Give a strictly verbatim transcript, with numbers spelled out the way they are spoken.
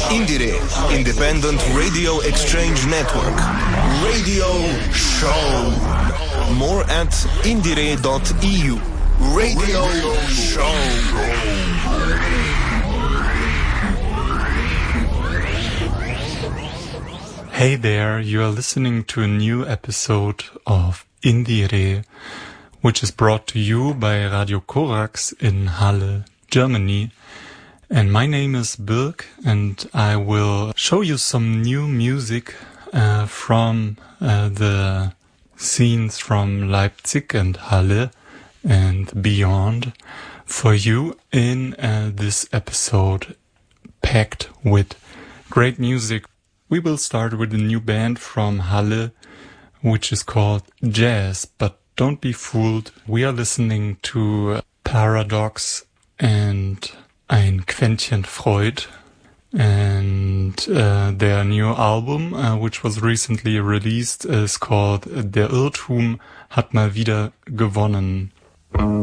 Indiere, Independent Radio Exchange Network. Radio Show. More at indiere dot e u. Radio Show. Hey there, you are listening to a new episode of Indiere, which is brought to you by Radio Korax in Halle, Germany. And my name is Birk, and I will show you some new music uh, from uh, the scenes from Leipzig and Halle and beyond for you in uh, this episode packed with great music. We will start with a new band from Halle, which is called Jazz, but don't be fooled. We are listening to Paradox and Ein Quäntchen Freud, and uh, their new album, uh, which was recently released, is called Der Irrtum hat mal wieder gewonnen.